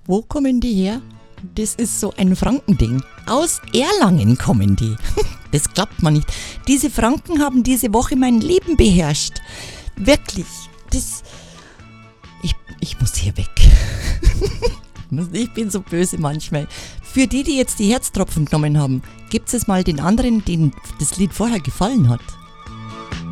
Wo kommen die her? Das ist so ein Frankending. Aus Erlangen kommen die. Das klappt mal nicht. Diese Franken haben diese Woche mein Leben beherrscht. Wirklich. Ich muss hier weg. Ich bin so böse manchmal. Für die jetzt die Herztropfen genommen haben, gibt es mal den anderen, denen das Lied vorher gefallen hat.